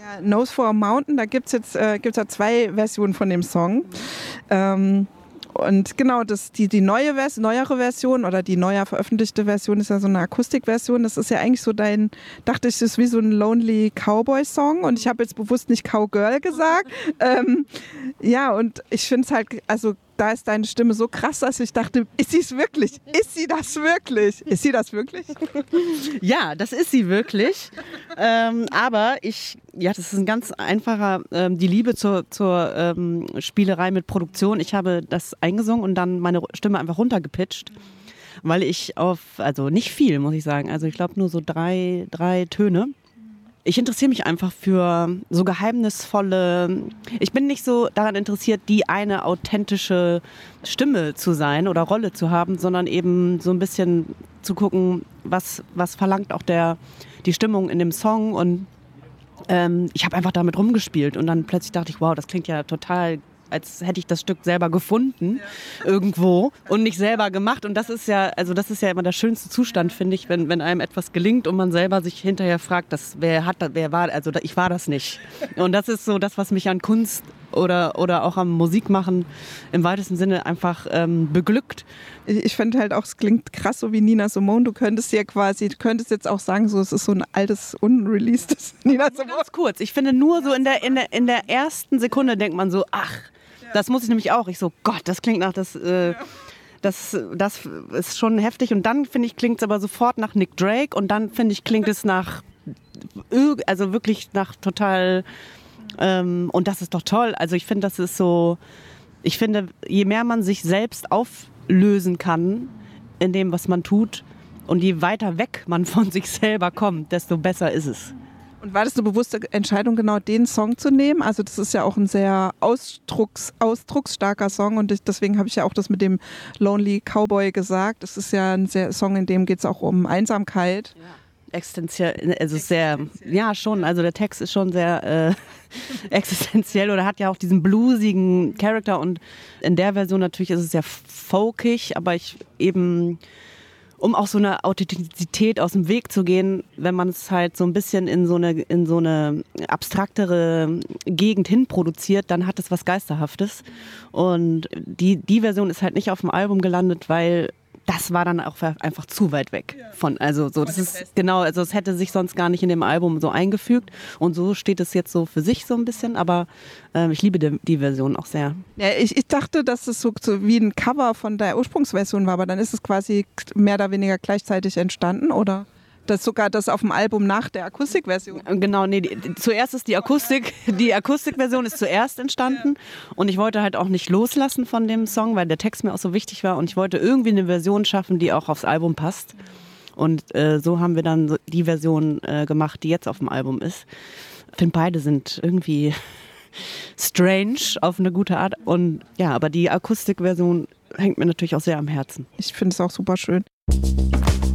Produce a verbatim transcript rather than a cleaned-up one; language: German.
Ja, Nose for a Mountain, da gibt es jetzt äh, gibt's ja zwei Versionen von dem Song. Ähm, und genau, das, die, die neue Vers- neuere Version oder die neuer veröffentlichte Version ist ja so eine Akustikversion. Das ist ja eigentlich so dein, dachte ich, das ist wie so ein Lonely Cowboy-Song und ich habe jetzt bewusst nicht Cowgirl gesagt. Ähm, ja, und ich finde es halt, also da ist deine Stimme so krass, dass ich dachte, ist sie es wirklich? Ist sie das wirklich? Ist sie das wirklich? Ja, das ist sie wirklich. ähm, aber ich, ja, das ist ein ganz einfacher, ähm, die Liebe zur, zur ähm, Spielerei mit Produktion. Ich habe das eingesungen und dann meine Stimme einfach runtergepitcht, weil ich auf, also nicht viel, muss ich sagen. Also ich glaube nur so drei, drei Töne. Ich interessiere mich einfach für so geheimnisvolle, ich bin nicht so daran interessiert, die eine authentische Stimme zu sein oder Rolle zu haben, sondern eben so ein bisschen zu gucken, was, was verlangt auch der, die Stimmung in dem Song. Und ähm, ich habe einfach damit rumgespielt und dann plötzlich dachte ich, wow, das klingt ja total, als hätte ich das Stück selber gefunden, ja, irgendwo und nicht selber gemacht. Und das ist ja, also das ist ja immer der schönste Zustand, finde ich, wenn, wenn einem etwas gelingt und man selber sich hinterher fragt, das, wer hat das, wer war, also ich war das nicht. Und das ist so das, was mich an Kunst oder, oder auch am Musikmachen im weitesten Sinne einfach ähm, beglückt. Ich finde halt auch, es klingt krass so wie Nina Simone. Du könntest ja quasi, du könntest jetzt auch sagen, so es ist so ein altes, unreleastes Nina Simone. Ganz kurz, ich finde nur so in der, in der, in der ersten Sekunde denkt man so, ach, das muss ich nämlich auch. Ich so, Gott, das klingt nach das, äh, das, das ist schon heftig. Und dann finde ich, klingt es aber sofort nach Nick Drake und dann finde ich, klingt es nach, also wirklich nach total, ähm, und das ist doch toll. Also ich finde, das ist so, ich finde, je mehr man sich selbst auflösen kann in dem, was man tut und je weiter weg man von sich selber kommt, desto besser ist es. Und war das eine bewusste Entscheidung, genau den Song zu nehmen? Also das ist ja auch ein sehr ausdrucks, ausdrucksstarker Song und ich, deswegen habe ich ja auch das mit dem Lonely Cowboy gesagt. Das ist ja ein sehr, Song, in dem geht es auch um Einsamkeit. Ja. Existenziell, also sehr, ja schon, also der Text ist schon sehr äh, existenziell oder hat ja auch diesen bluesigen Charakter und in der Version natürlich ist es sehr folkig, aber ich eben, um auch so eine Authentizität aus dem Weg zu gehen, wenn man es halt so ein bisschen in so eine, in so eine abstraktere Gegend hin produziert, dann hat es was Geisterhaftes. Und die, die Version ist halt nicht auf dem Album gelandet, weil das war dann auch einfach zu weit weg von, also so, das ist genau, also es hätte sich sonst gar nicht in dem Album so eingefügt und so steht es jetzt so für sich so ein bisschen, aber äh, ich liebe die, die Version auch sehr. Ja, ich, ich dachte, dass es so, so wie ein Cover von der Ursprungsversion war, aber dann ist es quasi mehr oder weniger gleichzeitig entstanden, oder? Das sogar das auf dem Album nach der Akustikversion. Genau, nee, die, zuerst ist die Akustik, die Akustikversion ist zuerst entstanden und ich wollte halt auch nicht loslassen von dem Song, weil der Text mir auch so wichtig war und ich wollte irgendwie eine Version schaffen, die auch aufs Album passt. Und äh, so haben wir dann so die Version äh, gemacht, die jetzt auf dem Album ist. Ich finde, beide sind irgendwie strange auf eine gute Art und ja, aber die Akustikversion hängt mir natürlich auch sehr am Herzen. Ich finde es auch super schön.